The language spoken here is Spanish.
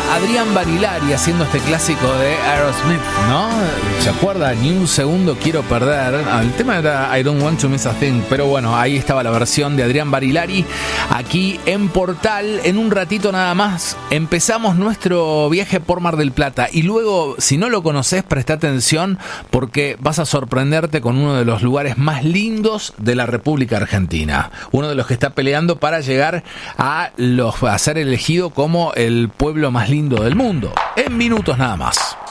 Adrián Barilari haciendo este clásico de Aerosmith, ¿no? ¿Se acuerda? Ni un segundo quiero perder. El tema era I Don't Want to Miss a Thing, pero bueno, ahí estaba la versión de Adrián Barilari aquí en Portal. En un ratito nada más empezamos nuestro viaje por Mar del Plata y luego, si no lo conoces, presta atención porque vas a sorprenderte con uno de los lugares más lindos de la República Argentina, uno de los que está peleando para llegar a ser elegido como el pueblo más lindo del mundo. En minutos nada más.